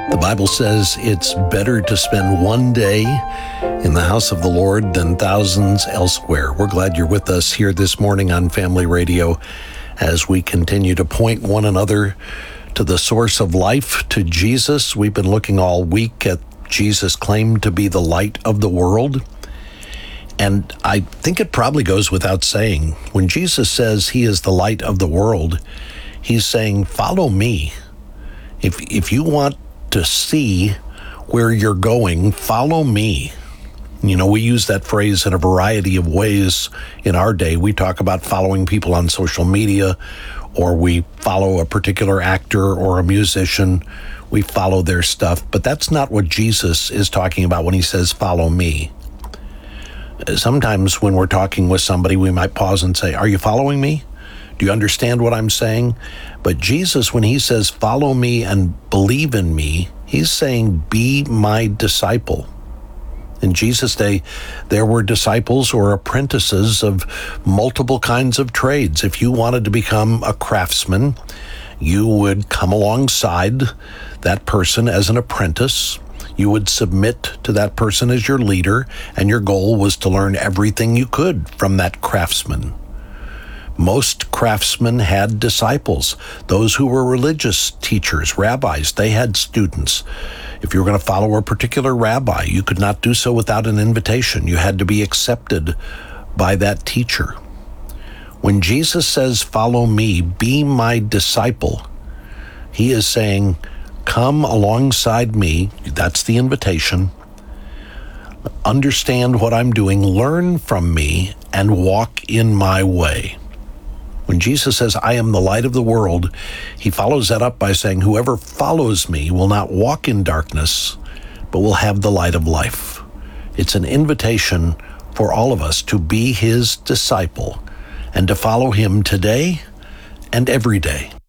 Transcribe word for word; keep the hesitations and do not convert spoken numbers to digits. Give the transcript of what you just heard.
The Bible says it's better to spend one day in the house of the Lord than thousands elsewhere. We're glad you're with us here this morning on Family Radio as we continue to point one another to the source of life, to Jesus. We've been looking all week at Jesus' claim to be the light of the world. And I think it probably goes without saying, when Jesus says he is the light of the world, he's saying, follow me. If if you want to see where you're going, follow me. You know, we use that phrase in a variety of ways in our day. We talk about following people on social media, or we follow a particular actor or a musician. We follow their stuff, but that's not what Jesus is talking about when he says, follow me. Sometimes when we're talking with somebody, we might pause and say, are you following me? Do you understand what I'm saying? But Jesus, when he says, follow me and believe in me, he's saying, be my disciple. In Jesus' day, there were disciples or apprentices of multiple kinds of trades. If you wanted to become a craftsman, you would come alongside that person as an apprentice. You would submit to that person as your leader, and your goal was to learn everything you could from that craftsman. Most craftsmen had disciples. Those who were religious teachers, rabbis, they had students. If you were going to follow a particular rabbi, you could not do so without an invitation. You had to be accepted by that teacher. When Jesus says, follow me, be my disciple, he is saying, come alongside me. That's the invitation. Understand what I'm doing, learn from me, and walk in my way. When Jesus says, I am the light of the world, he follows that up by saying, whoever follows me will not walk in darkness, but will have the light of life. It's an invitation for all of us to be his disciple and to follow him today and every day.